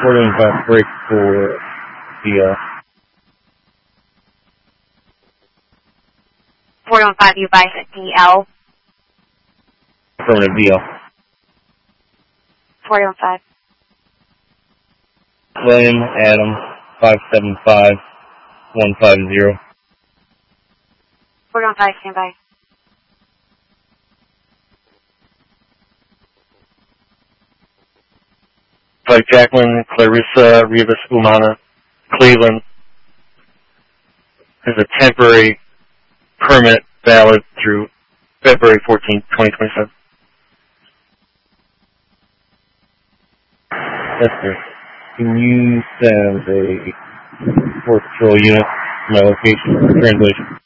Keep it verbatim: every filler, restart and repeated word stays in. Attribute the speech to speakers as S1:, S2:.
S1: four one five break for the, uh...
S2: four one five, you by D L.
S1: Affirmative, D L.
S2: four one five.
S1: William Adam five seven five one five zero.
S2: four one five, stand by.
S1: Like Jacqueline, Clarissa, Rivas, Umana, Cleveland. There's a temporary permit valid through February fourteenth, twenty twenty-seven. Yes, sir. Can you send a Port Patrol unit to my location for translation?